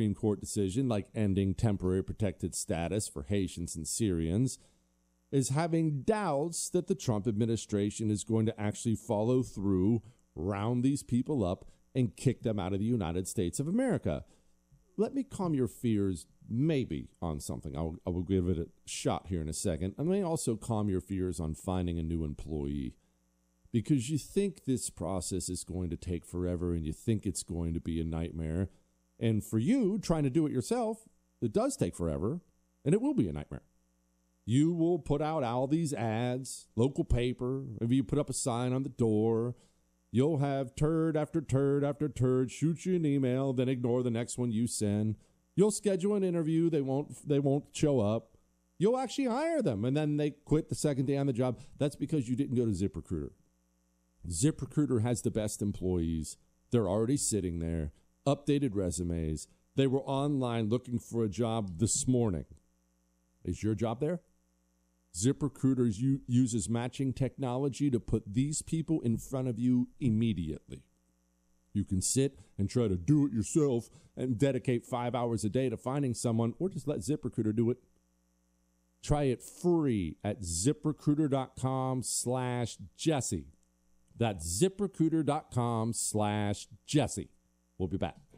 Supreme Court decision, like ending temporary protected status for Haitians and Syrians, is having doubts that the Trump administration is going to actually follow through, round these people up, and kick them out of the United States of America. Let me calm your fears maybe on something. I will give it a shot here in a second. I may also calm your fears on finding a new employee, because you think this process is going to take forever and you think it's going to be a nightmare. And for you, trying to do it yourself, it does take forever, and it will be a nightmare. You will put out all these ads, local paper, maybe you put up a sign on the door. You'll have turd after turd after turd shoot you an email, then ignore the next one you send. You'll schedule an interview. They won't show up. You'll actually hire them, and then they quit the second day on the job. That's because you didn't go to ZipRecruiter. ZipRecruiter has the best employees. They're already sitting there, updated resumes. They were online looking for a job this morning. Is your job there? ZipRecruiter uses matching technology to put these people in front of you immediately. You can sit and try to do it yourself and dedicate 5 hours a day to finding someone, or just let ZipRecruiter do it. Try it free at ZipRecruiter.com/Jesse. That's ZipRecruiter.com/Jesse. We'll be back.